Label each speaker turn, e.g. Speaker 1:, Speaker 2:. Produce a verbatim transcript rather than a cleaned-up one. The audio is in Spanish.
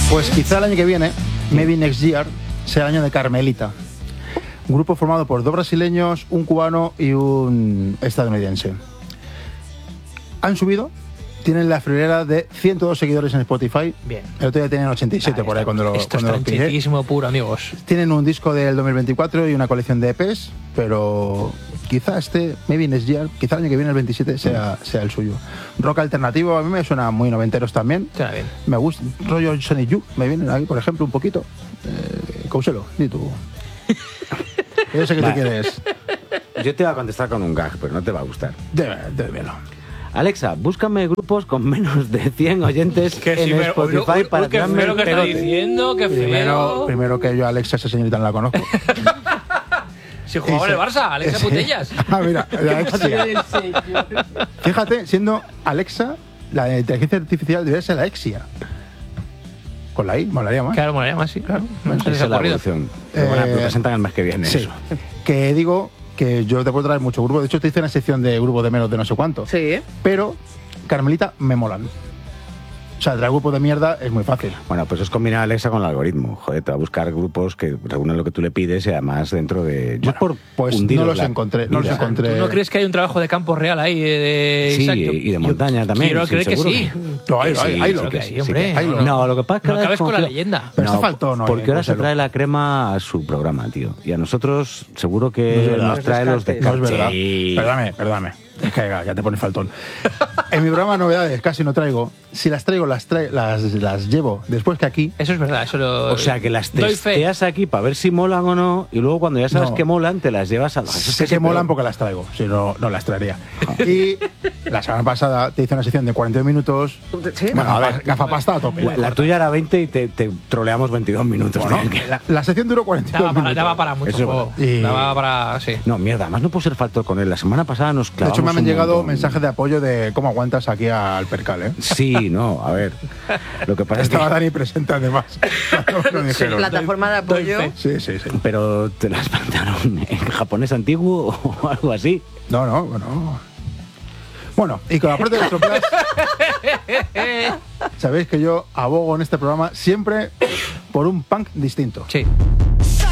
Speaker 1: Pues quizá el año que viene, maybe next year, sea el año de Carmelita. Un grupo formado por dos brasileños, un cubano y un estadounidense. Han subido, tienen la friolera de ciento dos seguidores en Spotify.
Speaker 2: Bien.
Speaker 1: El otro día tenían ochenta y siete
Speaker 2: Ah,
Speaker 1: por ahí
Speaker 2: esto,
Speaker 1: cuando lo,
Speaker 2: esto
Speaker 1: cuando
Speaker 2: es
Speaker 1: lo pillé.
Speaker 2: tranchitismo puro, amigos.
Speaker 1: Tienen un disco del dos mil veinticuatro y una colección de E Pes, pero quizá este, maybe next year, quizá el año que viene, el veintisiete, sea, sea el suyo. Rock alternativo, a mí me suena muy noventeros también.
Speaker 2: Suena bien.
Speaker 1: Me gusta, rollo Sonic Youth, me vienen aquí, por ejemplo, un poquito. Eh, Couselo, di tú. Yo sé que
Speaker 3: Vale.
Speaker 1: tú quieres.
Speaker 3: Yo te voy a contestar con un gag, pero no te va a gustar.
Speaker 1: Debe, débelo.
Speaker 3: Alexa, búscame grupos con menos de cien oyentes
Speaker 2: Que
Speaker 3: en
Speaker 2: si me-
Speaker 3: Spotify
Speaker 2: uy, uy,
Speaker 3: para
Speaker 2: uy, qué
Speaker 3: tirarme
Speaker 2: feo
Speaker 3: el
Speaker 2: que está
Speaker 3: pelote.
Speaker 2: diciendo, qué
Speaker 1: Primero,
Speaker 2: feo.
Speaker 1: primero que yo a Alexa, esa señorita no la conozco.
Speaker 2: Si jugaba en el Barça, Alexa
Speaker 1: Sí.
Speaker 2: Putellas.
Speaker 1: Ah, mira, la Alexia. Fíjate, siendo Alexa, la inteligencia artificial debería ser la Exia. Con la I, molaría más.
Speaker 2: Claro, molaría más, sí, claro. No
Speaker 3: Esa
Speaker 2: se les
Speaker 3: es
Speaker 2: ha
Speaker 3: la
Speaker 2: ocurrido.
Speaker 3: evolución. Lo van a- lo
Speaker 1: Eh,
Speaker 3: presentan el mes que viene.
Speaker 1: Sí.
Speaker 3: Eso.
Speaker 1: Que digo que yo te puedo traer mucho grupo. De hecho, te hice una sección de grupo de menos de no sé cuánto.
Speaker 4: Sí.
Speaker 1: Pero Carmelita me molan. O sea, traer grupos de mierda es muy fácil.
Speaker 3: Bueno, pues es combinar a Alexa con el algoritmo. Joder, te va a buscar grupos que reúnan lo que tú le pides y además dentro de... Yo
Speaker 1: Bueno,
Speaker 3: por
Speaker 1: pues
Speaker 3: hundiros
Speaker 1: no los
Speaker 3: la
Speaker 1: encontré, no los
Speaker 3: vida.
Speaker 1: encontré.
Speaker 2: ¿Tú no crees que hay un trabajo de campo real ahí? eh, De,
Speaker 3: Sí,
Speaker 2: Isaac? Yo-
Speaker 3: y de
Speaker 2: yo
Speaker 3: montaña también.
Speaker 2: Quiero
Speaker 3: sí,
Speaker 2: creer que
Speaker 3: seguro
Speaker 2: sí.
Speaker 1: No, hay,
Speaker 3: Que
Speaker 1: hay,
Speaker 3: sí,
Speaker 1: hay,
Speaker 3: sí
Speaker 1: lo
Speaker 3: que
Speaker 2: que
Speaker 3: sí,
Speaker 2: hay,
Speaker 3: sí
Speaker 2: hombre.
Speaker 3: que hay.
Speaker 1: Hay lo-
Speaker 3: No, lo que pasa es que...
Speaker 2: No
Speaker 3: ahora
Speaker 2: acabes con la
Speaker 3: como que-
Speaker 2: leyenda.
Speaker 1: Pero está
Speaker 3: No,
Speaker 1: faltón hoy,
Speaker 3: porque ahora se
Speaker 1: José Lu.
Speaker 3: trae la crema a su programa, tío. Y a nosotros seguro
Speaker 1: No
Speaker 3: que
Speaker 1: es verdad.
Speaker 3: nos trae los
Speaker 1: No es
Speaker 3: descartes.
Speaker 1: verdad.
Speaker 3: Sí.
Speaker 1: Perdóname, perdóname. Es que ya te pones faltón. En mi programa novedades casi no traigo. Si las traigo, las, tra- las, las llevo después que aquí.
Speaker 2: Eso es verdad, eso lo.
Speaker 3: O sea, que las
Speaker 2: doy fe.
Speaker 3: testeas aquí para ver si molan o no, y luego cuando ya sabes
Speaker 1: No.
Speaker 3: que molan, te las llevas a la... Eso es
Speaker 1: Sé
Speaker 3: es
Speaker 1: que
Speaker 3: lo
Speaker 1: molan
Speaker 3: peor.
Speaker 1: porque las traigo. Si no, no las traería. Y la semana pasada te hice una sección de cuarenta y dos minutos.
Speaker 4: Sí.
Speaker 1: Bueno, a ver, gafapasta a tope.
Speaker 3: La, la tuya era veinte y te, te troleamos veintidós minutos.
Speaker 1: Bueno,
Speaker 3: tío.
Speaker 1: la, la sección duró cuarenta y dos
Speaker 2: Daba para,
Speaker 1: minutos.
Speaker 2: daba para mucho
Speaker 3: Eso es
Speaker 2: juego.
Speaker 1: verdad. Y-
Speaker 2: Daba para. Sí.
Speaker 3: No, mierda, además no puedo ser falto con él. La semana pasada nos
Speaker 1: De
Speaker 3: clavamos
Speaker 1: hecho, me han
Speaker 3: un
Speaker 1: llegado
Speaker 3: montón.
Speaker 1: mensajes de apoyo de cómo aguantas aquí al percal, ¿eh?
Speaker 3: Sí, no, a ver. Lo que pasa es que...
Speaker 1: Estaba Dani presente además. Cuando me lo dijeron.
Speaker 4: Plataforma de
Speaker 2: Doy
Speaker 4: apoyo.
Speaker 2: fe.
Speaker 1: Sí, sí, sí.
Speaker 3: Pero te las mandaron en japonés antiguo o algo así.
Speaker 1: No, no, bueno. Bueno, y con la parte de nuestro plan, sabéis que yo abogo en este programa siempre por un punk distinto.
Speaker 2: Sí.